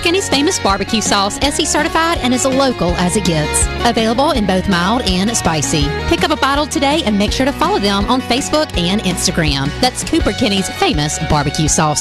Kenny's famous barbecue sauce, SE certified, and as local as it gets. Available in both mild and spicy. Pick up a bottle today and make sure to follow them on Facebook and Instagram. That's Cooper Kenny's famous barbecue sauce.